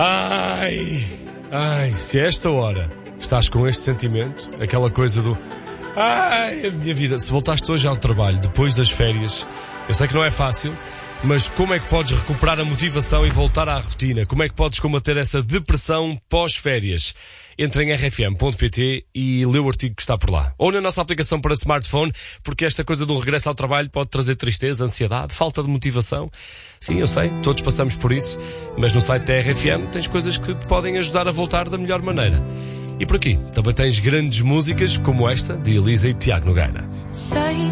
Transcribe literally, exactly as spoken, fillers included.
Ai, ai, se a esta hora estás com este sentimento, aquela coisa do ai, a minha vida, se voltaste hoje ao trabalho, depois das férias, eu sei que não é fácil, mas como é que podes recuperar a motivação e voltar à rotina? Como é que podes combater essa depressão pós-férias? Entre em r f m ponto p t e lê o artigo que está por lá. Ou na nossa aplicação para smartphone, porque esta coisa do regresso ao trabalho pode trazer tristeza, ansiedade, falta de motivação. Sim, eu sei, todos passamos por isso, mas no site da R F M tens coisas que te podem ajudar a voltar da melhor maneira. E por aqui também tens grandes músicas como esta de Elisa e Tiago Nogueira.